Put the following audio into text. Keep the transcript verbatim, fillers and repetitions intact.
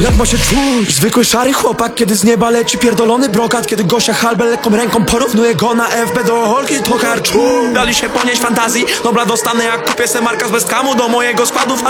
Jak ma się czuć? Zwykły szary chłopak, kiedy z nieba leci pierdolony brokat. Kiedy Gosia Halbel lekką ręką porównuje go na F B do Holki, to karczu. Dali się ponieść fantazji, dobra dostanę jak kupię se marka z bez kamu do mojego składu.